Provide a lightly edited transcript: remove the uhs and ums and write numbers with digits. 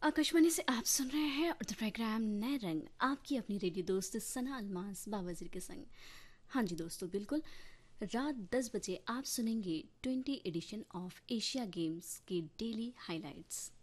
आकाशवाणी से आप सुन रहे हैं और द प्रोग्राम नए रंग आपकी अपनी रेडियो दोस्त सना अलमास बाबाजिर के संग। हाँ जी दोस्तों, बिल्कुल रात 10 बजे आप सुनेंगे 20 एडिशन ऑफ एशिया गेम्स के डेली हाइलाइट्स।